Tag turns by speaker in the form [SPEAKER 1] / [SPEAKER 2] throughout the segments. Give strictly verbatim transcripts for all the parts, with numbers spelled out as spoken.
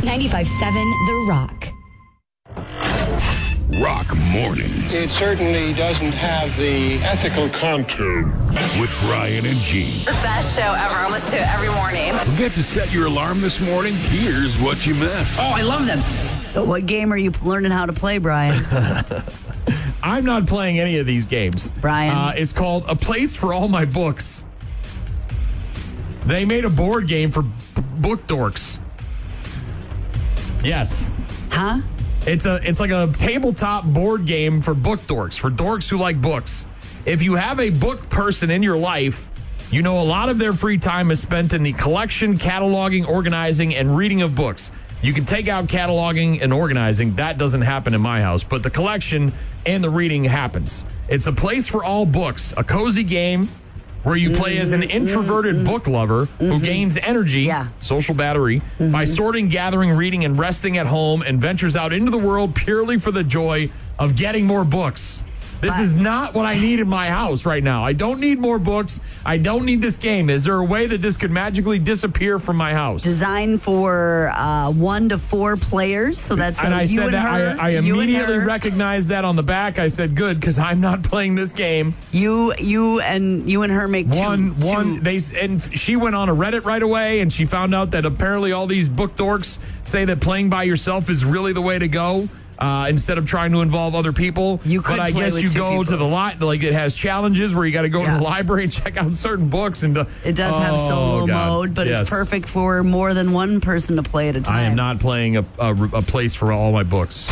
[SPEAKER 1] ninety-five point seven The Rock.
[SPEAKER 2] Rock Mornings.
[SPEAKER 3] It certainly doesn't have the ethical contour.
[SPEAKER 2] With Brian and Gene.
[SPEAKER 4] The best show ever. I listen to it every morning.
[SPEAKER 2] Forget to set your alarm this morning? Here's what you missed.
[SPEAKER 5] Oh, I love them.
[SPEAKER 6] So what game are you learning how to play, Brian?
[SPEAKER 7] I'm not playing any of these games.
[SPEAKER 6] Brian?
[SPEAKER 7] Uh, it's called A Place for All My Books. They made a board game for b- book dorks. Yes.
[SPEAKER 6] Huh?
[SPEAKER 7] It's a it's like a tabletop board game for book dorks, for dorks who like books. If you have a book person in your life, you know a lot of their free time is spent in the collection, cataloging, organizing, and reading of books. You can take out cataloging and organizing. That doesn't happen in my house, but the collection and the reading happens. It's a place for all books, a cozy game where you play as an introverted book lover who gains energy,
[SPEAKER 6] Yeah.
[SPEAKER 7] social battery, by sorting, gathering, reading, and resting at home, and ventures out into the world purely for the joy of getting more books. This is not what I need in my house right now. I don't need more books. I don't need this game. Is there a way that this could magically disappear from my house?
[SPEAKER 6] Designed for uh, one to four players, so that's
[SPEAKER 7] and
[SPEAKER 6] uh,
[SPEAKER 7] I
[SPEAKER 6] you
[SPEAKER 7] said
[SPEAKER 6] and
[SPEAKER 7] that
[SPEAKER 6] her.
[SPEAKER 7] I, I
[SPEAKER 6] you and
[SPEAKER 7] immediately
[SPEAKER 6] her.
[SPEAKER 7] recognized that on the back. I said, good, because I'm not playing this game.
[SPEAKER 6] You, you, and you and her make two.
[SPEAKER 7] One,
[SPEAKER 6] two.
[SPEAKER 7] one. They and she went on a Reddit right away, and she found out that apparently all these book dorks say that playing by yourself is really the way to go. Uh, instead of trying to involve other people.
[SPEAKER 6] You could
[SPEAKER 7] but I
[SPEAKER 6] play
[SPEAKER 7] guess
[SPEAKER 6] with
[SPEAKER 7] you
[SPEAKER 6] two
[SPEAKER 7] go
[SPEAKER 6] people.
[SPEAKER 7] to the li- like it has challenges where you got to go
[SPEAKER 6] Yeah.
[SPEAKER 7] to the library and check out certain books and uh,
[SPEAKER 6] It does have
[SPEAKER 7] oh,
[SPEAKER 6] solo
[SPEAKER 7] God.
[SPEAKER 6] mode, but
[SPEAKER 7] Yes.
[SPEAKER 6] it's perfect for more than one person to play at a time.
[SPEAKER 7] I am not playing a, a, a place for all my books.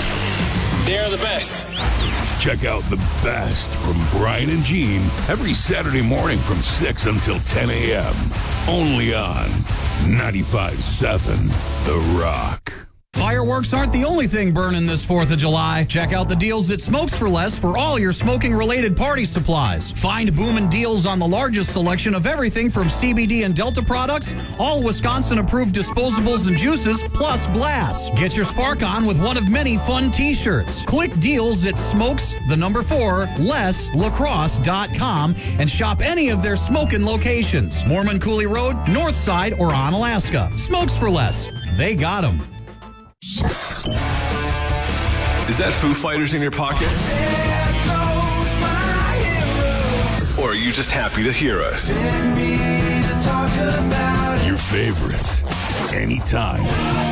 [SPEAKER 3] They're the best.
[SPEAKER 2] Check out the best from Brian and Gene every Saturday morning from six until ten a.m. Only on ninety-five point seven The Rock.
[SPEAKER 5] Fireworks aren't the only thing burning this fourth of July. Check out the deals at Smokes for Less for all your smoking-related party supplies. Find booming deals on the largest selection of everything from C B D and Delta products, all Wisconsin-approved disposables and juices, plus glass. Get your spark on with one of many fun T-shirts. Click deals at Smokes, the number four, less lacrosse dot com and shop any of their smoking locations. Mormon Coulee Road, North Side, or on Alaska. Smokes for Less. They got them.
[SPEAKER 8] Is that Foo Fighters in your pocket? Or are you just happy to hear us?
[SPEAKER 2] Your favorites, anytime.